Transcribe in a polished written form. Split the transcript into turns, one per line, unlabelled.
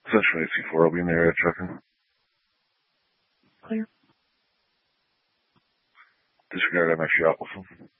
Central 8C4, I'll be in the area checking.
Clear.
Disregard, I'm actually out with them.